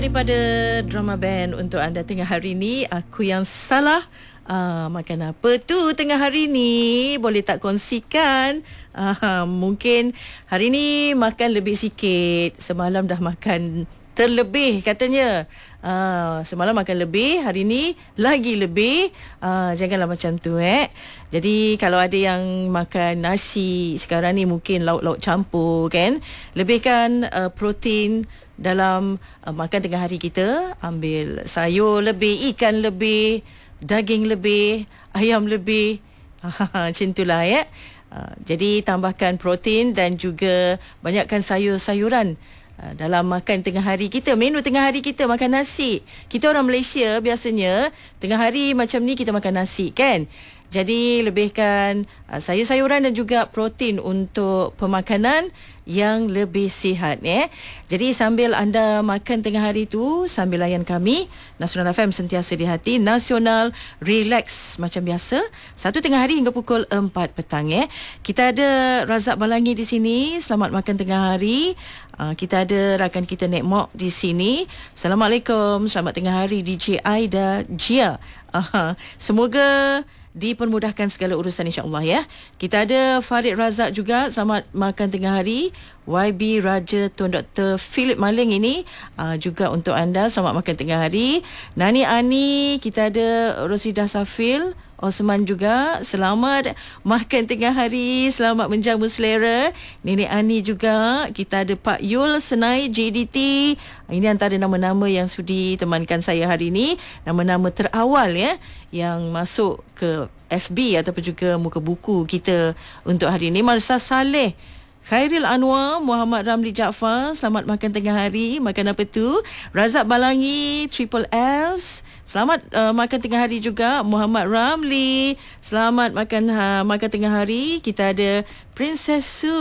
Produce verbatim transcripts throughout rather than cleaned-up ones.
Daripada drama band untuk anda tengah hari ni, Aku Yang Salah. Uh, makan apa tu tengah hari ni? Boleh tak kongsikan? Uh, mungkin hari ni makan lebih sikit. Semalam dah makan terlebih katanya. Uh, semalam makan lebih, hari ni lagi lebih. Uh, janganlah macam tu eh. Jadi kalau ada yang makan nasi sekarang ni, mungkin lauk-lauk campur kan. Lebihkan uh, protein dalam uh, makan tengah hari kita. Ambil sayur lebih, ikan lebih, daging lebih, ayam lebih. Macam itulah ya. Uh, jadi tambahkan protein dan juga banyakkan sayur-sayuran uh, dalam makan tengah hari kita. Menu tengah hari kita makan nasi. Kita orang Malaysia biasanya tengah hari macam ni kita makan nasi kan. Jadi lebihkan uh, sayur-sayuran dan juga protein untuk pemakanan yang lebih sihat eh. Jadi sambil anda makan tengah hari tu, sambil layan kami Nasional F M sentiasa di hati, Nasional relax macam biasa, satu tengah hari hingga pukul empat petang eh. Kita ada Razak Balangi di sini. Selamat makan tengah hari. Uh, kita ada rakan kita Nek Mok di sini. Assalamualaikum. Selamat tengah hari D J Aida Jia. Uh, semoga dipermudahkan segala urusan insya-Allah ya. Kita ada Farid Razak juga. Selamat makan tengah hari. Y B Raja Tun Doktor Philip Maling ini uh, juga untuk anda. Selamat makan tengah hari. Nani Ani, kita ada Rosidah Safil Osman juga. Selamat makan tengah hari. Selamat menjamu selera. Nenek Ani juga. Kita ada Pak Yul Senai J D T. Ini antara nama-nama yang sudi temankan saya hari ini. Nama-nama terawal ya, yang masuk ke F B ataupun juga muka buku kita untuk hari ini. Marsa Saleh, Khairil Anwar, Muhammad Ramli Jaafar. Selamat makan tengah hari. Makan apa tu? Razak Balangi, Triple S. Selamat uh, makan tengah hari juga Muhammad Ramli. Selamat makan ha, makan tengah hari. Kita ada Princess Su.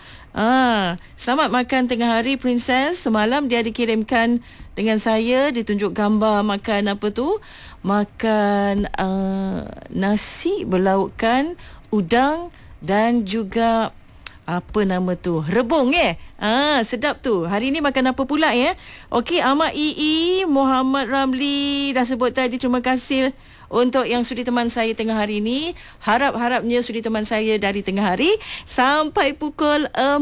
Ah, selamat makan tengah hari Princess. Semalam dia dikirimkan dengan saya, ditunjuk gambar makan apa tu? Makan uh, nasi berlaukkan udang dan juga apa nama tu? Rebung eh. Ah, sedap tu. Hari ni makan apa pula ya? Okey, Ahmad Ii, Muhammad Ramli dah sebut tadi. Terima kasih untuk yang sudi teman saya tengah hari ni. Harap-harapnya sudi teman saya dari tengah hari sampai pukul